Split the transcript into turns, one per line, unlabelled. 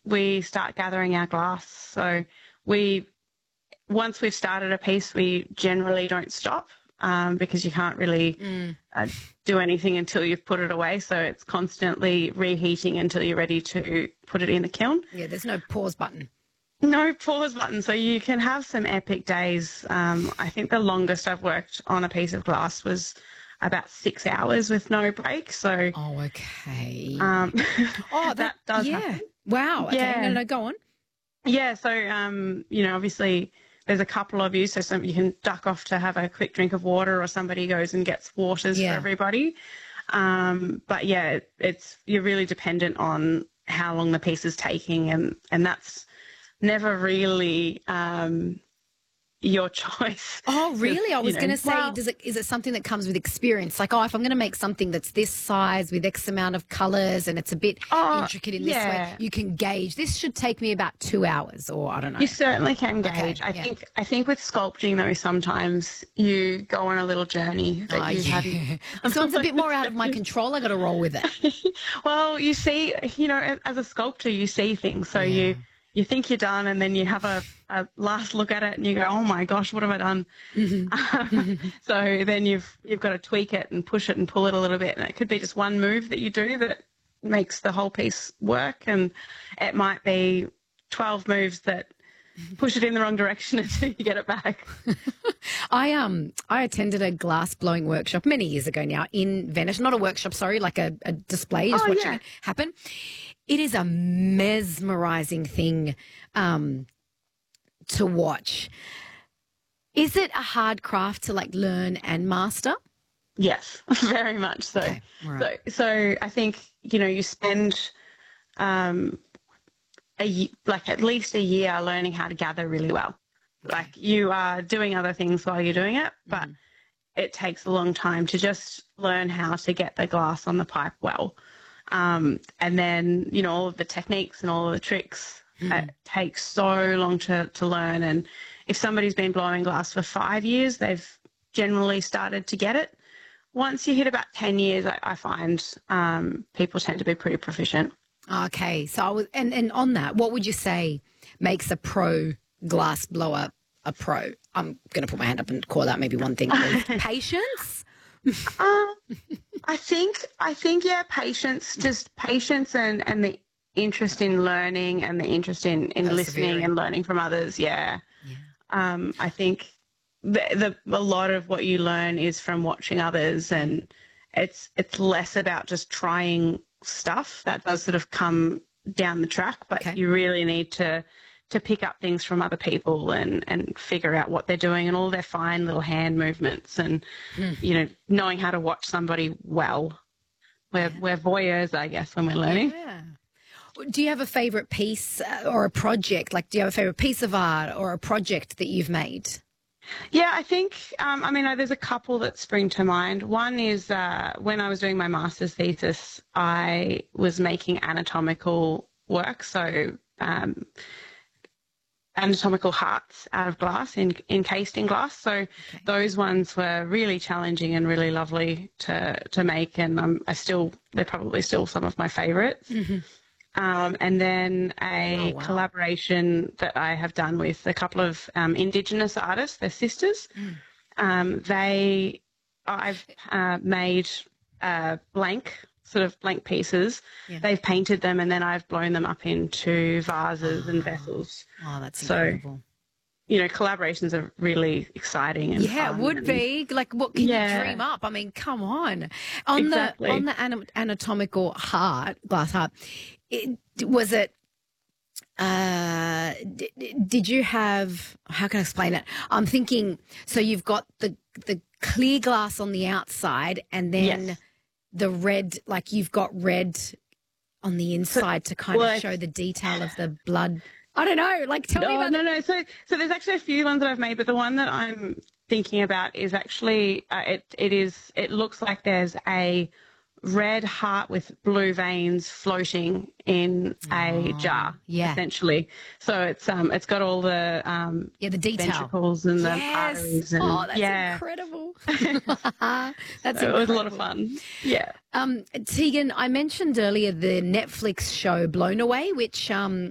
we start gathering our glass. So once we've started a piece, we generally don't stop because you can't really do anything until you've put it away. So it's constantly reheating until you're ready to put it in the kiln.
Yeah, there's no pause button.
No pause button. So you can have some epic days. I think the longest I've worked on a piece of glass was about 6 hours with no break. So
okay.
That does happen.
Wow. Okay.
Yeah.
No, go on.
Yeah. So, obviously there's a couple of you. So you can duck off to have a quick drink of water, or somebody goes and gets waters for everybody. But yeah, you're really dependent on how long the piece is taking, and that's never really your choice.
Oh, really? I was going to say, is it something that comes with experience? Like, if I'm going to make something that's this size with X amount of colours and it's a bit intricate in this way, you can gauge. This should take me about 2 hours, or I don't know.
You certainly can gauge.
Okay,
I think with sculpting, though, sometimes you go on a little journey that you haven't.
So it's a bit more out of my control. I got to roll with it.
Well, you see, as a sculptor, you see things. So you think you're done, and then you have a last look at it and you go, oh my gosh, what have I done? So then you've got to tweak it and push it and pull it a little bit. And it could be just one move that you do that makes the whole piece work. And it might be 12 moves that push it in the wrong direction until you get it back.
I attended a glass blowing workshop many years ago now in Venice. Not a workshop, sorry, like a display, just watching it happen. It is a mesmerizing thing to watch. Is it a hard craft to like learn and master?
Yes, very much so.
Okay, right.
So I think, you spend at least a year learning how to gather really well. Like you are doing other things while you're doing it, but it takes a long time to just learn how to get the glass on the pipe well. And then, all of the techniques and all of the tricks, it takes so long to learn. And if somebody's been blowing glass for 5 years, they've generally started to get it. Once you hit about 10 years, I find people tend to be pretty proficient.
Okay. So and on that, what would you say makes a pro glass blower a pro? I'm going to put my hand up and call out maybe one thing. Patience?
I think patience, just patience and the interest in learning and the interest in listening and learning from others. Yeah. I think a lot of what you learn is from watching others, and it's less about just trying stuff that does sort of come down the track, but you really need to pick up things from other people and figure out what they're doing and all their fine little hand movements and, knowing how to watch somebody well. We're voyeurs, I guess, when we're learning.
Yeah. Do you have a favourite piece or a project? Like, do you have a favourite piece of art or a project that you've made?
Yeah, I think, there's a couple that spring to mind. One is when I was doing my master's thesis, I was making anatomical work, so anatomical hearts out of glass, encased in glass. So those ones were really challenging and really lovely to make, and they're probably still some of my favourites. And then a collaboration that I have done with a couple of Indigenous artists, they're sisters. I've made blank pieces. Yeah. They've painted them, and then I've blown them up into vases and vessels.
Oh, that's incredible.
Collaborations are really exciting and fun.
It would be. Like, what can you dream up? I mean, come on. On the anatomical glass heart, did you have, how can I explain it? I'm thinking, so you've got the clear glass on the outside, and then the red, like you've got red on the inside to kind of show the detail of the blood. I don't know. Like, tell me about
No. So there's actually a few ones that I've made, but the one that I'm thinking about is actually it looks like there's a red heart with blue veins floating in a jar, essentially. So it's got all the
the detail,
ventricles and the arteries. And,
that's incredible. That's
It was a lot of fun. Yeah.
Tegan, I mentioned earlier the Netflix show Blown Away, which